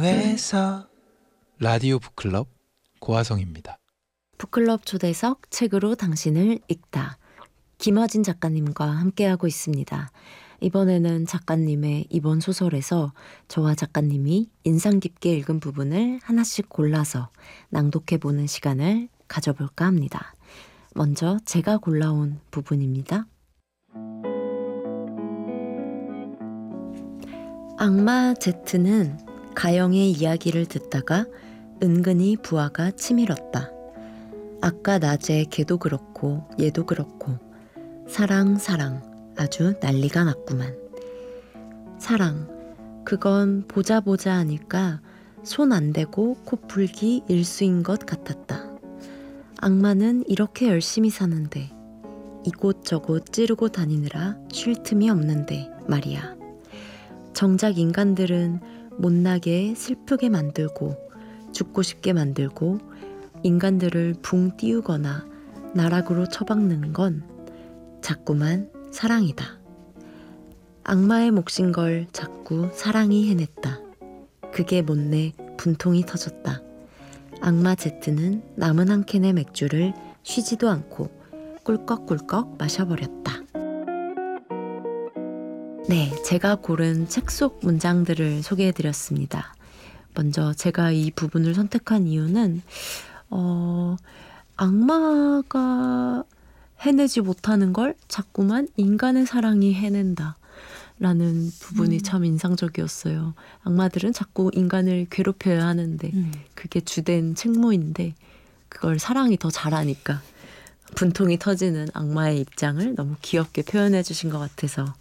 학교에서 라디오 북클럽 고화성입니다. 북클럽 초대석 책으로 당신을 읽다. 김어진 작가님과 함께하고 있습니다. 이번에는 작가님의 이번 소설에서 저와 작가님이 인상 깊게 읽은 부분을 하나씩 골라서 낭독해보는 시간을 가져볼까 합니다. 먼저 제가 골라온 부분입니다. 악마 제트는 가영의 이야기를 듣다가 은근히 부하가 치밀었다. 아까 낮에 걔도 그렇고 얘도 그렇고 사랑 아주 난리가 났구만. 사랑, 그건 보자 하니까 손 안 대고 코 풀기 일수인 것 같았다. 악마는 이렇게 열심히 사는데 이곳저곳 찌르고 다니느라 쉴 틈이 없는데 말이야. 정작 인간들은 못나게 슬프게 만들고 죽고 싶게 만들고 인간들을 붕 띄우거나 나락으로 처박는 건 자꾸만 사랑이다. 악마의 몫인 걸 자꾸 사랑이 해냈다. 그게 못내 분통이 터졌다. 악마 제트는 남은 한 캔의 맥주를 쉬지도 않고 꿀꺽꿀꺽 마셔버렸다. 네, 제가 고른 책 속 문장들을 소개해드렸습니다. 먼저 제가 이 부분을 선택한 이유는 악마가 해내지 못하는 걸 자꾸만 인간의 사랑이 해낸다 라는 부분이 참 인상적이었어요. 악마들은 자꾸 인간을 괴롭혀야 하는데 그게 주된 책무인데 그걸 사랑이 더 잘하니까 분통이 터지는 악마의 입장을 너무 귀엽게 표현해 주신 것 같아서